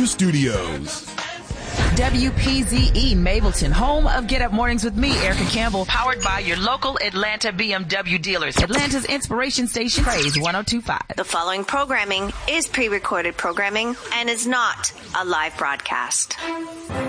New Studios. WPZE Mableton, home of Get Up Mornings with me, Erica Campbell, powered by your local Atlanta BMW dealers. Atlanta's inspiration station, Praise 102.5. The following programming is pre-recorded programming and is not a live broadcast.